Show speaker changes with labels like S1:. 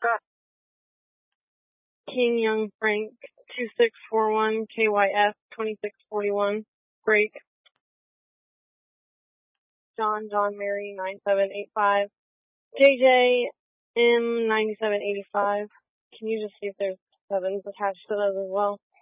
S1: King Young Frank 2641 KYF 2641 break. John Mary 9785 JJ M 9785. Can you just see if there's sevens attached to those as well?